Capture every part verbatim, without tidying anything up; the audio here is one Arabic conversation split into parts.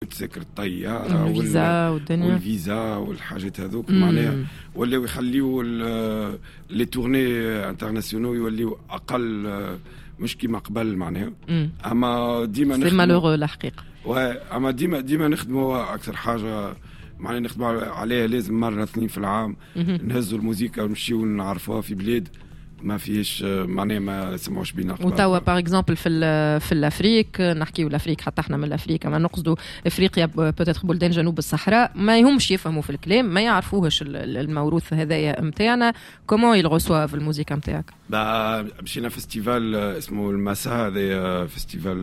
وتذاكر الطياره والفيزا والدنيا والفيزا والحاجات هذوك معناها ولاو يخليوا لي تورني انترناسيونال يوليو اقل مش كيما قبل معناها. اما ديما نخدموا سي مالوغو الحقيقه. وا اما ديما ديما نخدموا اكثر حاجه معناها نخدموا عليها لازم مره اثنين في العام نهزوا الموسيقى ونمشيو نعرفوها في بلاد ما فيش معناها ما سمعوش بينا. وتوا باغ اكزومبل في في الافريك نحكيو الافريك حتى احنا من الافريقيا ما نقصدوا افريقيا بوتيتر بلدان جنوب الصحراء ما يهمش يفهموا في الكلام ما يعرفوهش الموروث هذايا نتاعنا. كومون يلغوسوا الموسيقى نتاعك؟ با مشينا فيستيفال اسمه المسا هذا فيستيفال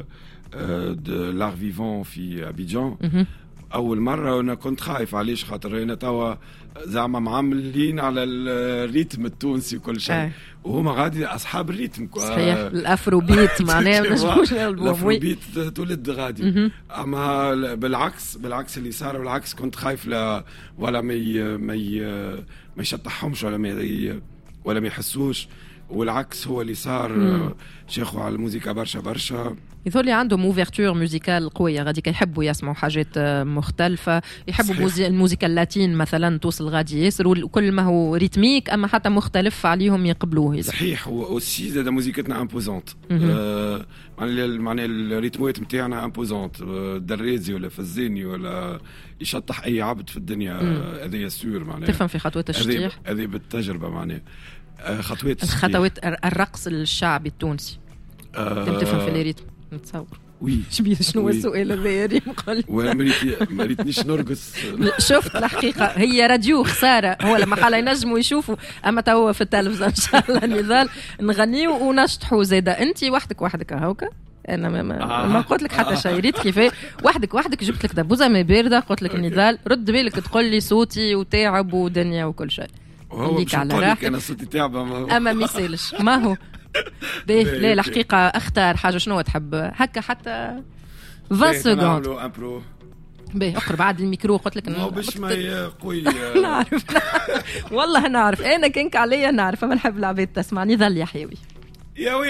دو لار فيفون في ابيجان. اول مره انا كنت خايف علاش خاطر انا توا زعما معاملين على الريتم التونسي وكل شيء وهما غادي اصحاب الريتم صحيح. الافرو بيت معناها مش الافرو بيت تولد غادي. اما بالعكس بالعكس اللي صار بالعكس كنت خايف لا ولا ما ما ما يشطحهمش ولا ما ولا ما يحسوش والعكس هو اللي صار. شيخوا على الموسيقى برشا برشا يظل عندهم اوفرتور موسيقال قويه غادي يحبوا يسمعوا حاجات مختلفه يحبوا الموسيقى اللاتين مثلا توصل غادي ياسر وكل ما هو ريتميك اما حتى مختلف عليهم يقبلوه. صحيح وسي زاد موسيقتنا امبوزونت معناها الريتمات نتاعنا امبوزونت دريزي ولا فزاني ولا يشطح اي عبد في الدنيا هذه سور معناها تفهم في خطوات الشطيح هذه بالتجربه معناها خطوات الخطوات الرقص الشعبي التونسي أه تفهم في الريتم نتصور. وي شبيه شنو هو السؤال هذا يا ريم قال ما ريتنيش نرقص. شفت الحقيقه هي راديو خساره هو لما حالا ينجموا يشوفوا اما تو في التلفزيون ان شاء الله نضال نغنيو ونشطحوا زاده. انت وحدك وحدك هاوكا انا ما, ما, آه. ما قلت لك حتى آه. شيء ريت كيفاه وحدك وحدك جبت لك دبوزه ما بارده قلت لك نضال رد بالك تقول لي صوتي وتعب ودنيا وكل شيء ليك على راحتك. انا صوتي تعب اما ما يسالش ما هو باهي. لا الحقيقه اختار حاجه شنو تحب هكا حتى عشرين سكوند باهي اقرب عاد الميكرو قلت لك ما باش ما قوي نعرف والله نعرف انا كنك عليا نعرف ما نحب العباد تسمعني ظل يا حيوي.